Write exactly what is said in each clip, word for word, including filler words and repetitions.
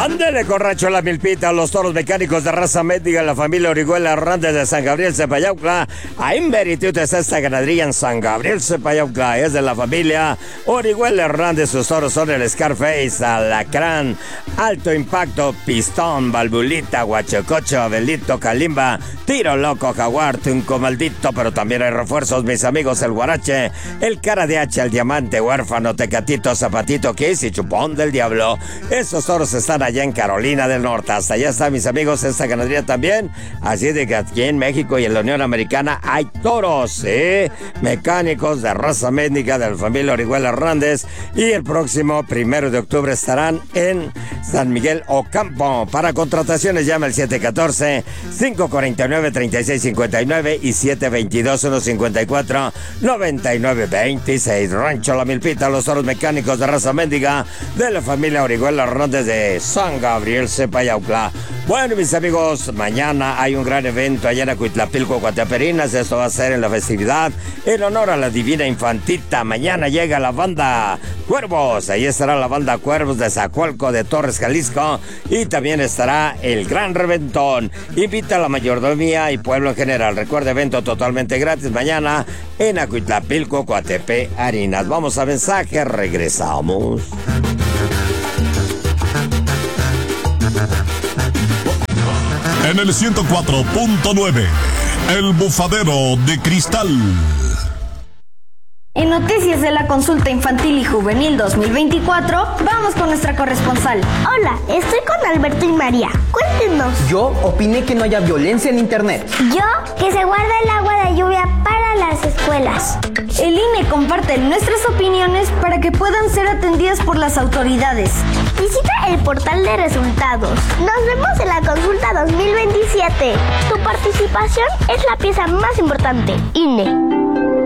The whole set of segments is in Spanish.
Ándele, corracho, la milpita, los toros mecánicos de raza médica, la familia Orihuela Hernández de San Gabriel Cepayaucla. Ahí en Veritiutes esta ganadería en San Gabriel Cepayaucla. Es de la familia Orihuela Hernández. Sus toros son el Scarface, Alacrán, Alto Impacto, Pistón, Valvulita, Huachococho, Abelito, Calimba, Tiro Loco, Jaguar, Tunco Maldito. Pero también hay refuerzos, mis amigos, el Guarache, el Cara de Hacha, el Diamante, Huérfano, Tecatito, Zapatito, Kiss y Chupón del Diablo. Esos toros están allá en Carolina del Norte. Hasta allá están, mis amigos, esta ganadería también. Así de que aquí en México y en la Unión Americana hay toros, ¿eh? Mecánicos de raza médica de la familia Orihuela Hernández. Y el próximo primero de octubre estarán en San Miguel Ocampo. Para contrataciones llama al siete uno cuatro, cinco cuatro nueve, tres seis cinco nueve y siete dos dos, uno cinco cuatro, nueve nueve dos seis. Rancho La Milpita, los toros mecánicos de raza médica de la familia Orihuela Hernández de San Gabriel Cepayaucla. Bueno, mis amigos, mañana hay un gran evento allá en Acuitlapilco, Coateperinas. Esto va a ser en la festividad en honor a la Divina Infantita. Mañana llega la banda Cuervos. Ahí estará la banda Cuervos de Zacualco, de Torres, Jalisco. Y también estará el Gran Reventón. Invita a la mayordomía y pueblo en general. Recuerda, evento totalmente gratis mañana en Acuitlapilco, Coateperinas. Vamos a mensaje, regresamos. En el ciento cuatro punto nueve, El Bufadero de Cristal. En noticias de la consulta infantil y juvenil dos mil veinticuatro, vamos con nuestra corresponsal. Hola, estoy con Alberto y María. Cuéntenos. Yo opiné que no haya violencia en internet. Yo, que se guarda el agua de lluvia para las escuelas. El I N E comparte nuestras opiniones para que puedan ser atendidas por las autoridades. Visita el portal de resultados. Nos vemos en la consulta dos mil veintisiete. Tu participación es la pieza más importante. I N E.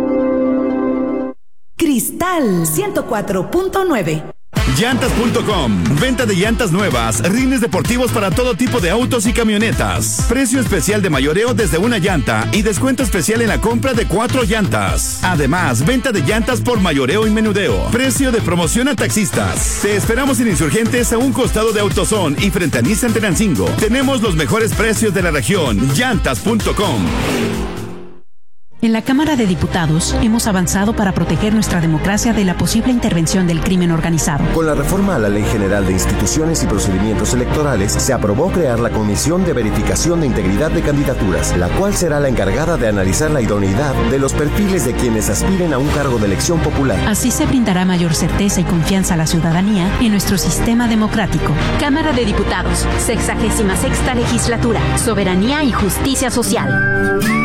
Cristal ciento cuatro punto nueve. Llantas punto com. Venta de llantas nuevas, rines deportivos para todo tipo de autos y camionetas. Precio especial de mayoreo desde una llanta y descuento especial en la compra de cuatro llantas. Además, venta de llantas por mayoreo y menudeo. Precio de promoción a taxistas. Te esperamos en Insurgentes a un costado de AutoZone y frente a Nissan Tenancingo. Tenemos los mejores precios de la región. Llantas punto com. En la Cámara de Diputados hemos avanzado para proteger nuestra democracia de la posible intervención del crimen organizado. Con la reforma a la Ley General de Instituciones y Procedimientos Electorales, se aprobó crear la Comisión de Verificación de Integridad de Candidaturas, la cual será la encargada de analizar la idoneidad de los perfiles de quienes aspiren a un cargo de elección popular. Así se brindará mayor certeza y confianza a la ciudadanía en nuestro sistema democrático. Cámara de Diputados, sexagésima sexta legislatura, Soberanía y Justicia Social.